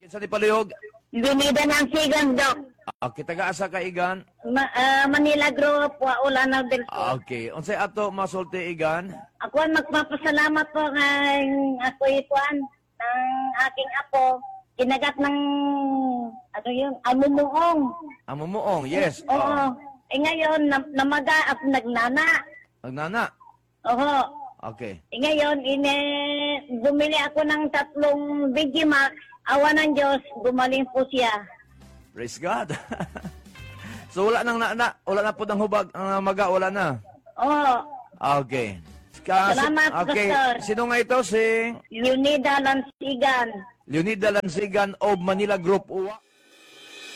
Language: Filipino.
Kinsa ni palihog? Binida ng sigang, Dok. Okay, taga-asa ka igan? Manila Group, Waulanaw del Sur. Okay, unsay ato masulti igan? Ako ang magpapasalamat po ng ako ituan ng aking apo. Kinagat ng, ano yun, amumuong. Amumuong, yes. Oo. Ngayon, namaga at nagnana. Nagnana. Oo. Okay. Ngayon, bumili ako ng 3 Digimax. Awa ng Diyos, gumaling po siya. Praise God. So wala nang wala na po ng hubag ang maga, wala na. Oo. Okay. Salamat, okay. Pastor. Sino nga ito? Si Leonida Lansigan. Leonida Lansigan of Manila Group Uwa.